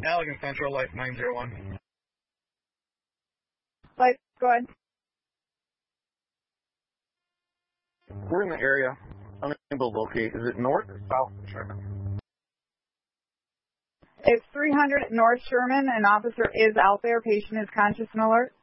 Allegan Central, Life 901. Life, go ahead. We're in the area. Unable to locate. Is it north or south of Sherman? It's 300 North Sherman. An officer is out there. Patient is conscious and alert.